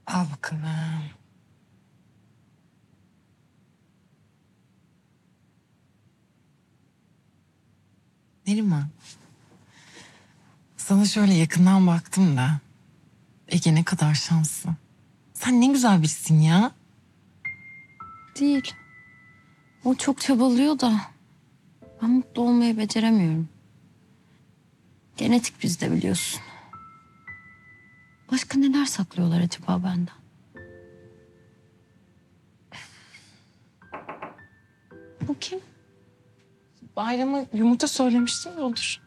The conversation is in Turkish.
Al bakalım. Neriman, sana şöyle yakından baktım da Ege ne kadar şanslı. Sen ne güzel birisin ya. Değil. O çok çabalıyor da ben mutlu olmayı beceremiyorum. Genetik bizde biliyorsun. Başka neler saklıyorlar acaba benden? Bu kim? Bayrama yumurta söylemiştim de olur.